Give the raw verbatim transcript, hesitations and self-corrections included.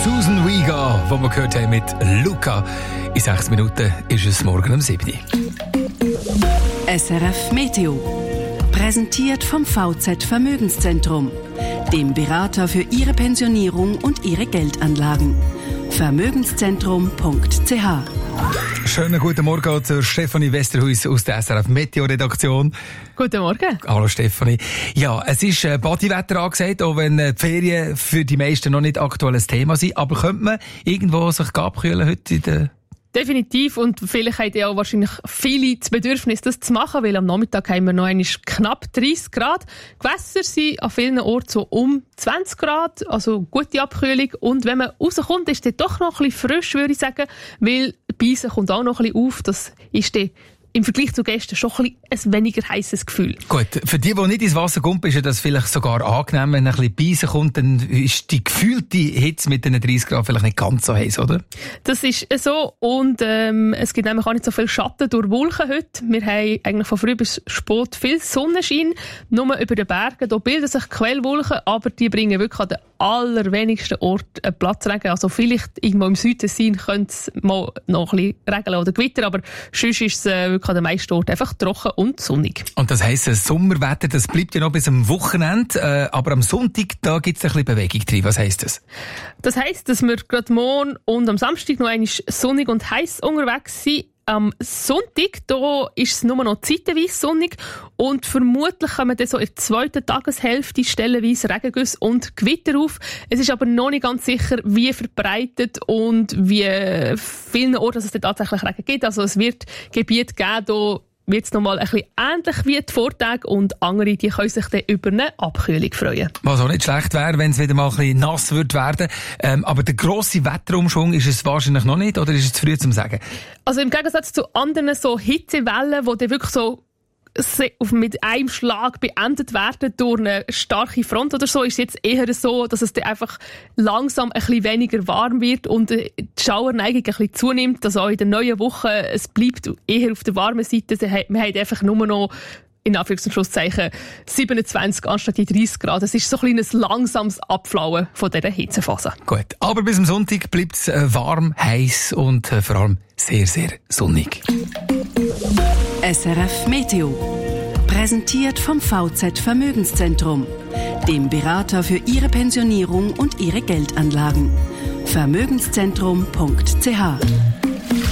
Susan Vega, die wir gehört haben mit Luca. In sechs Minuten ist es morgen um sieben Uhr. S R F Meteo. Präsentiert vom V Z Vermögenszentrum, dem Berater für Ihre Pensionierung und Ihre Geldanlagen. Vermögenszentrum punkt c h. Schönen guten Morgen zur Stefanie Westerhuis aus der S R F Meteo-Redaktion. Guten Morgen. Hallo Stefanie. Ja, es ist äh, Bodywetter angesagt, auch wenn äh, die Ferien für die meisten noch nicht aktuelles Thema sind. Aber könnte man irgendwo sich abkühlen heute in der... Definitiv, und vielleicht haben ja auch wahrscheinlich viele das Bedürfnis, das zu machen, weil am Nachmittag haben wir noch einmal knapp dreißig Grad. Gewässer sind an vielen Orten so um zwanzig Grad, also gute Abkühlung. Und wenn man rauskommt, ist es doch noch ein bisschen frisch, würde ich sagen, weil Beisen kommt auch noch ein bisschen auf. Das ist dann im Vergleich zu gestern schon ein, bisschen ein weniger heißes Gefühl. Gut, für die, die nicht ins Wasser kommen, ist das vielleicht sogar angenehm. Wenn ein bisschen Beisen kommt, dann ist die gefühlte Hitze mit den dreißig Grad vielleicht nicht ganz so heiß, oder? Das ist so, und ähm, es gibt nämlich auch nicht so viel Schatten durch Wolken heute. Wir haben eigentlich von früh bis spät viel Sonnenschein. Nur über den Bergen, da bilden sich Quellwolken, aber die bringen wirklich an den allerwenigsten Orten einen Platzregen. Also vielleicht irgendwo im Süden sein könnte es mal noch ein bisschen regeln oder gewittern, aber sonst ist es äh, an den meisten Orten einfach trocken und sonnig. Und das heisst, das Sommerwetter, das bleibt ja noch bis am Wochenende, äh, aber am Sonntag, da gibt es ein bisschen Bewegung drin. Was heisst das? Das heisst, dass wir gerade morgen und am Samstag noch einmal sonnig und heiß unterwegs sind. Am Sonntag, da ist es nur noch zeitweise sonnig und vermutlich kommen dann so in der zweiten Tageshälfte stellenweise Regengüsse und Gewitter auf. Es ist aber noch nicht ganz sicher, wie verbreitet und wie vielen Orten es tatsächlich Regen gibt. Also es wird Gebiete geben, da wird es nochmal ein bisschen ähnlich wie die Vortage, und andere, die können sich dann über eine Abkühlung freuen. Was auch nicht schlecht wäre, wenn es wieder mal ein bisschen nass wird werden. Ähm, aber der grosse Wetterumschwung ist es wahrscheinlich noch nicht, oder ist es zu früh zum Sagen? Also im Gegensatz zu anderen so Hitzewellen, die dann wirklich so mit einem Schlag beendet werden durch eine starke Front oder so, ist es jetzt eher so, dass es dann einfach langsam ein bisschen weniger warm wird und die Schauerneigung ein bisschen zunimmt. Also auch in der neuen Woche, es bleibt eher auf der warmen Seite. Wir haben einfach nur noch, in Anführungs- und Schlusszeichen, siebenundzwanzig anstatt die dreißig Grad. Es ist so ein kleines langsames Abflauen von dieser Hitzephase. Gut, aber bis am Sonntag bleibt es äh, warm, heiß und äh, vor allem sehr, sehr sonnig. S R F Meteo. Präsentiert vom V Z Vermögenszentrum, dem Berater für Ihre Pensionierung und Ihre Geldanlagen. Vermögenszentrum punkt c h.